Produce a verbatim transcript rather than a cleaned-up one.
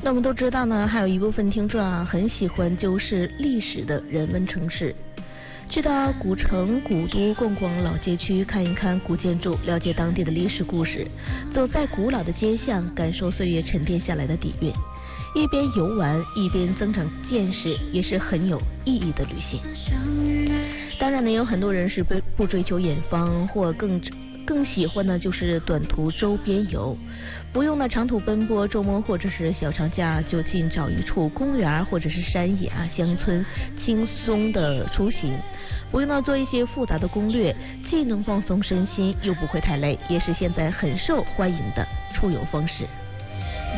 那我们都知道呢，还有一部分听众啊很喜欢就是历史的人文城市，去到古城古都逛逛老街区，看一看古建筑，了解当地的历史故事，走在古老的街巷，感受岁月沉淀下来的底蕴，一边游玩一边增长见识，也是很有意义的旅行。当然呢，有很多人是不不追求远方，或更更喜欢呢就是短途周边游，不用呢长途奔波，周末或者是小长假就近找一处公园或者是山野啊乡村轻松的出行，不用呢做一些复杂的攻略，既能放松身心又不会太累，也是现在很受欢迎的出游方式。